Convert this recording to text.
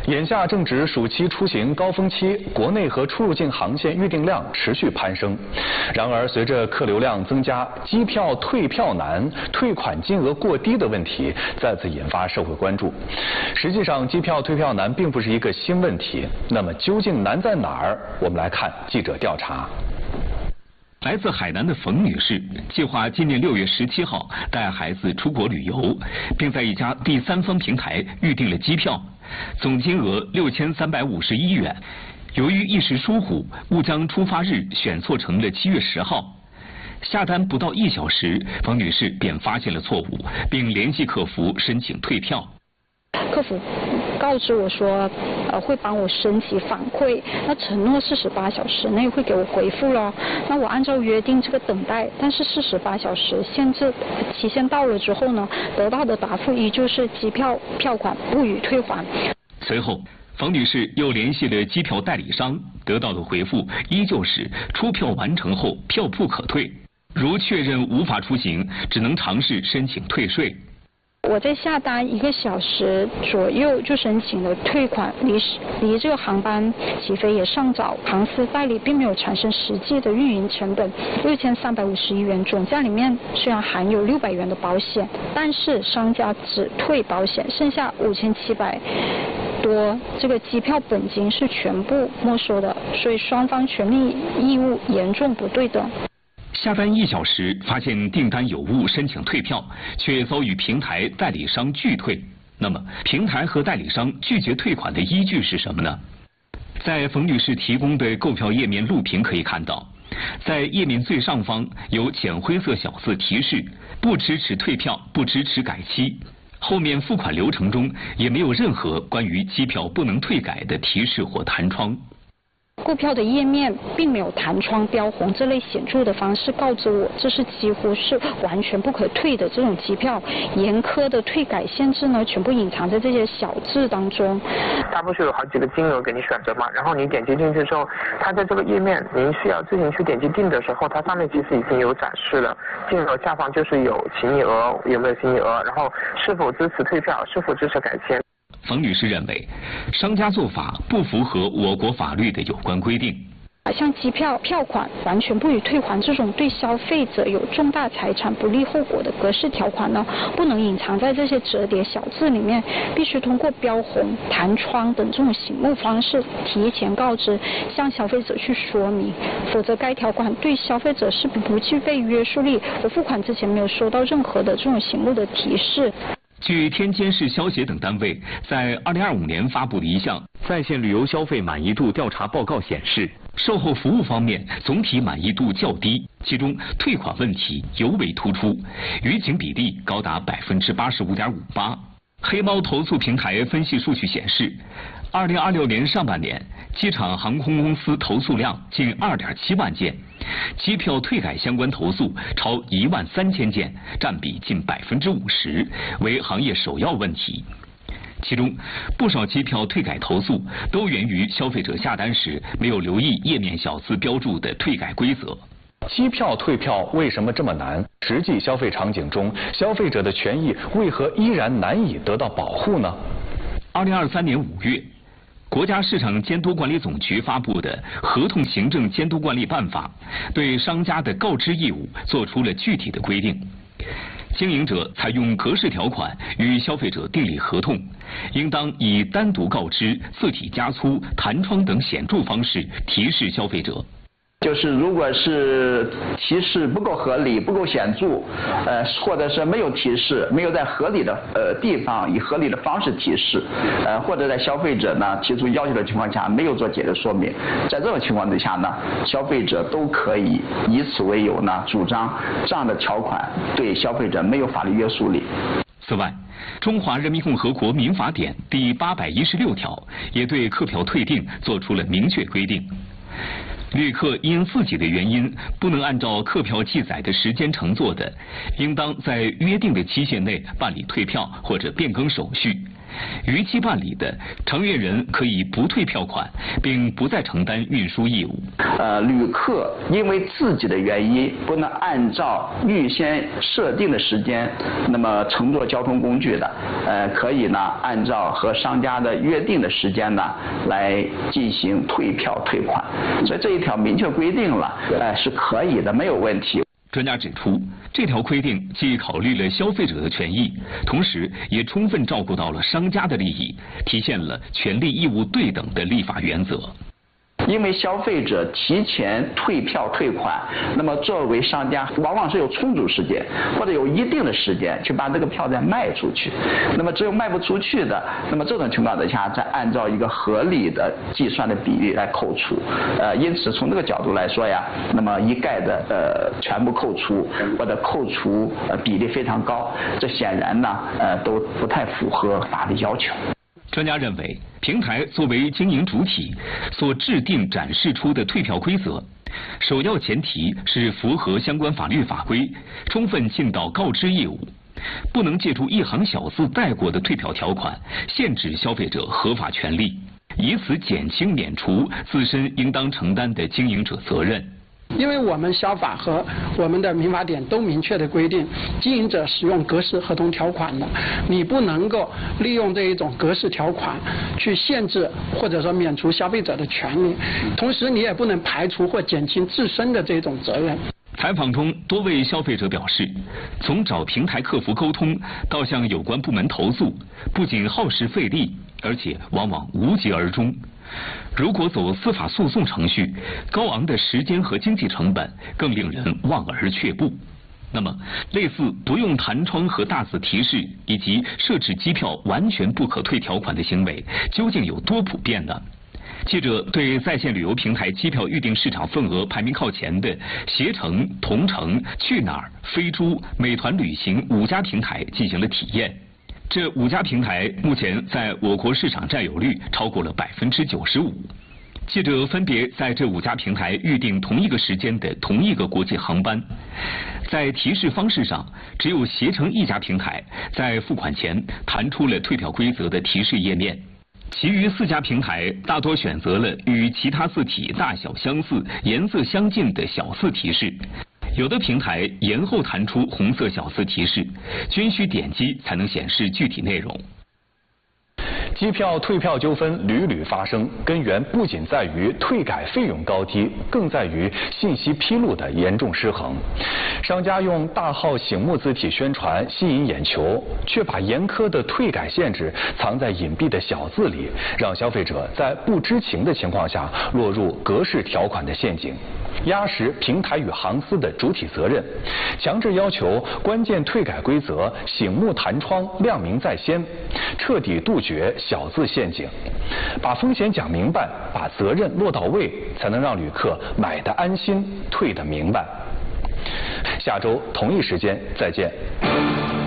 眼下正值暑期出行高峰期，国内和出入境航线预订量持续攀升。然而，随着客流量增加，机票退票难、退款金额过低的问题再次引发社会关注。实际上，机票退票难并不是一个新问题。那么，究竟难在哪儿？我们来看记者调查。 来自海南的冯女士计划今年6月17号带孩子出国旅游，并在一家第三方平台预订了机票，总金额6351元。由于一时疏忽，误将出发日选错成了7月10号。下单不到1小时，冯女士便发现了错误，并联系客服申请退票。 客服告知我说，会帮我升级反馈，那承诺48小时内会给我回复了。那我按照约定这个等待，但是48小时限制期限到了之后呢，得到的答复依旧是机票票款不予退还。 随后，冯女士又联系了机票代理商，得到的回复依旧是出票完成后票不可退，如确认无法出行，只能尝试申请退税。 我在下单1个小时左右就申请了退款，离这个航班起飞也尚早，航司代理并没有产生实际的运营成本，6351元，总价里面虽然含有600元的保险，但是商家只退保险，剩下5700多，这个机票本金是全部没收的，所以双方权利义务严重不对等。 下单1小时，发现订单有误，申请退票，却遭遇平台代理商拒退。那么，平台和代理商拒绝退款的依据是什么呢？在冯女士提供的购票页面录屏可以看到，在页面最上方有浅灰色小字提示“不支持退票，不支持改期”。后面付款流程中也没有任何关于机票不能退改的提示或弹窗。 购票的页面并没有弹窗标红这类显著的方式告知我，这是几乎是完全不可退的这种机票。严苛的退改限制呢，全部隐藏在这些小字当中。 它不是有好几个金额给你选择嘛？然后你点击进去之后，它在这个页面您需要自行去点击订的时候，它上面其实已经有展示了，金额下方就是有请你额，有没有请你额，然后是否支持退票，是否支持改签。 冯女士认为，商家做法不符合我国法律的有关规定。 像机票票款完全不予退还这种对消费者有重大财产不利后果的格式条款呢，不能隐藏在这些折叠小字里面，必须通过标红、弹窗等这种醒目方式提前告知，向消费者去说明，否则该条款对消费者是不具备约束力。我付款之前没有收到任何的这种醒目的提示。 据天津市消协等单位在2025年发布的一项在线旅游消费满意度调查报告显示，售后服务方面总体满意度较低，其中退款问题尤为突出，逾警比例高达85.58%。黑猫投诉平台分析数据显示，2026年上半年机场航空公司投诉量近2.7万件，机票退改相关投诉超13000件，占比近50%，为行业首要问题。其中，不少机票退改投诉都源于消费者下单时没有留意页面小字标注的退改规则。 机票退票为什么这么难？实际消费场景中，消费者的权益为何依然难以得到保护呢 ？2023年5月，国家市场监督管理总局发布的《合同行政监督管理办法》对商家的告知义务作出了具体的规定。经营者采用格式条款与消费者订立合同，应当以单独告知、字体加粗、弹窗等显著方式提示消费者。 就是如果是提示不够合理、不够显著，或者是没有提示，没有在合理的地方以合理的方式提示，或者在消费者呢提出要求的情况下没有做解释说明，在这种情况之下呢，消费者都可以以此为由呢主张这样的条款对消费者没有法律约束力。 此外，《中华人民共和国民法典》第816条也对客票退订作出了明确规定。旅客因自己的原因不能按照客票记载的时间乘坐的，应当在约定的期限内办理退票或者变更手续。 逾期办理的，承运人可以不退票款，并不再承担运输义务。 旅客因为自己的原因不能按照预先设定的时间，那么乘坐交通工具的，可以呢按照和商家的约定的时间呢来进行退票退款。所以这一条明确规定了，是可以的，没有问题。 专家指出，这条规定既考虑了消费者的权益，同时也充分照顾到了商家的利益，体现了权利义务对等的立法原则。 因为消费者提前退票退款，那么作为商家往往是有充足时间或者有一定的时间去把这个票再卖出去，那么只有卖不出去的，那么这种情况之下再按照一个合理的计算的比例来扣除，因此从这个角度来说呀，那么一概的全部扣除或者扣除比例非常高，这显然呢都不太符合法律要求。 专家认为，平台作为经营主体所制定展示出的退票规则，首要前提是符合相关法律法规，充分尽到告知义务，不能借助一行小字带过的退票条款限制消费者合法权利，以此减轻免除自身应当承担的经营者责任。 因为我们消法和我们的民法典都明确的规定，经营者使用格式合同条款的，你不能够利用这一种格式条款去限制或者说免除消费者的权利，同时你也不能排除或减轻自身的这种责任。 采访中，多位消费者表示，从找平台客服沟通到向有关部门投诉，不仅耗时费力，而且往往无疾而终。如果走司法诉讼程序，高昂的时间和经济成本更令人望而却步。那么，类似不用弹窗和大字提示，以及设置机票完全不可退条款的行为，究竟有多普遍呢？记者对在线旅游平台机票预订市场份额排名靠前的携程、同程、去哪儿、飞猪、美团旅行5家平台进行了体验。这5家平台目前在我国市场占有率超过了95%。记者分别在这5家平台预订同一个时间的同一个国际航班，在提示方式上，只有携程1家平台在付款前弹出了退票规则的提示页面，其余4家平台大多选择了与其他字体大小相似、颜色相近的小字提示。有的平台延后弹出红色小字提示，均需点击才能显示具体内容。 机票退票纠纷屡屡发生，根源不仅在于退改费用高低，更在于信息披露的严重失衡。商家用大号醒目字体宣传吸引眼球，却把严苛的退改限制藏在隐蔽的小字里，让消费者在不知情的情况下落入格式条款的陷阱，压实平台与航司的主体责任，强制要求关键退改规则醒目弹窗亮明在先，彻底杜绝小字陷阱，把风险讲明白，把责任落到位，才能让旅客买得安心，退得明白。下周同一时间再见。